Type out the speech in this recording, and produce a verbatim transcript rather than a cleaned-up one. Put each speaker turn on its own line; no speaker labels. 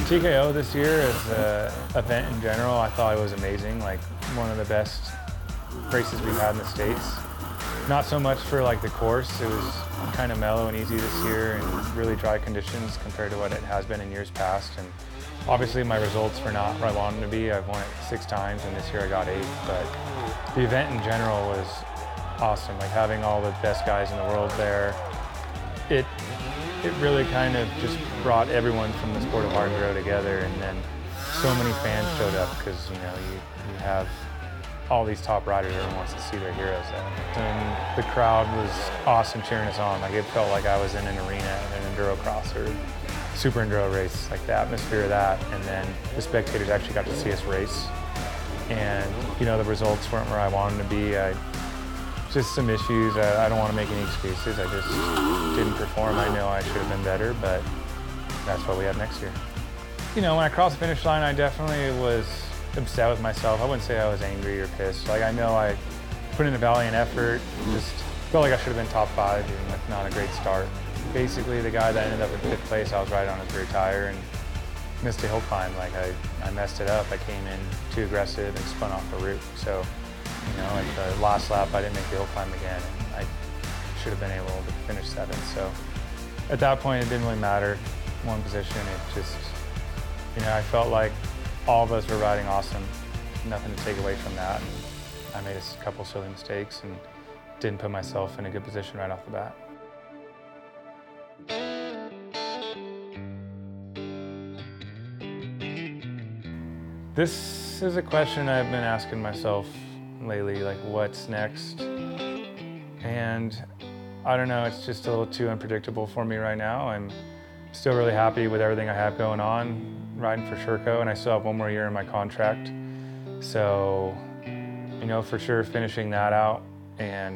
T K O this year as an event in general, I thought it was amazing. Like one of the best races we've had in the States. Not so much for like the course, it was kind of mellow and easy this year and really dry conditions compared to what it has been in years past. And obviously my results were not where I wanted them to be. I've won it six times and this year I got eight, but the event in general was awesome. Like having all the best guys in the world there. It It really kind of just brought everyone from the sport of hard enduro together, and then so many fans showed up because you know you, you have all these top riders. Everyone wants to see their heroes there. And the crowd was awesome cheering us on. Like it felt like I was in an arena in an enduro cross or super enduro race. Like the atmosphere of that, and then the spectators actually got to see us race. And you know the results weren't where I wanted to be. I, Just some issues. I, I don't want to make any excuses. I just didn't perform. I know I should have been better, but that's what we have next year. You know, when I crossed the finish line, I definitely was upset with myself. I wouldn't say I was angry or pissed. Like I know I put in a valiant effort. Just felt like I should have been top five, even with not a great start. Basically, the guy that ended up in fifth place, I was right on his rear tire and missed a hill climb. Like I, I messed it up. I came in too aggressive and spun off the route. So. You know, at the last lap, I didn't make the hill climb again, and I should have been able to finish seventh. So at that point, it didn't really matter one position. It just, you know, I felt like all of us were riding awesome. Nothing to take away from that. And I made a couple silly mistakes and didn't put myself in a good position right off the bat. This is a question I've been asking myself lately, like what's next? And I don't know, it's just a little too unpredictable for me right now. I'm still really happy with everything I have going on, riding for Sherco, and I still have one more year in my contract. So, you know, for sure finishing that out and